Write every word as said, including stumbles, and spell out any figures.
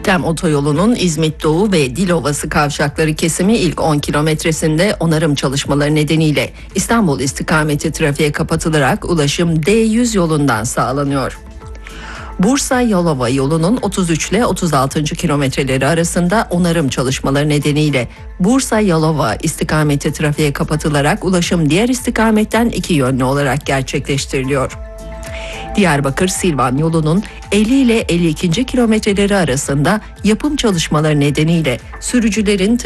TEM otoyolunun İzmit Doğu ve Dilovası kavşakları kesimi ilk on kilometresinde onarım çalışmaları nedeniyle İstanbul istikameti trafiğe kapatılarak ulaşım D yüz yolundan sağlanıyor. Bursa-Yalova yolunun otuz üç ile otuz altıncı kilometreleri arasında onarım çalışmaları nedeniyle Bursa-Yalova istikameti trafiğe kapatılarak ulaşım diğer istikametten iki yönlü olarak gerçekleştiriliyor. Diyarbakır-Silvan yolunun elli ile elli ikinci kilometreleri arasında yapım çalışmaları nedeniyle sürücülerin